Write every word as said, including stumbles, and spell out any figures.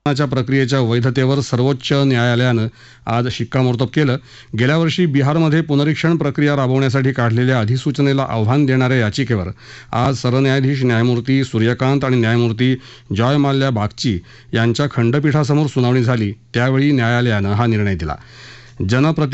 च्या प्रक्रियेच्या वैधतेवर सर्वोच्च न्यायालयानं आज शिक्कामोर्तब केलं. गेल्या वर्षी बिहारमध्ये पुनरीक्षण प्रक्रिया राबवण्यासाठी काढलेल्या अधिसूचनेला आव्हान देणाऱ्या याचिकेवर आज सरन्यायाधीश न्यायमूर्ती सूर्यकांत आणि न्यायमूर्ती जॉय माल्या बागची यांच्या खंडपीठासमोर सुनावणी झाली. त्यावेळी न्यायालयानं हा निर्णय दिला. जनप्रति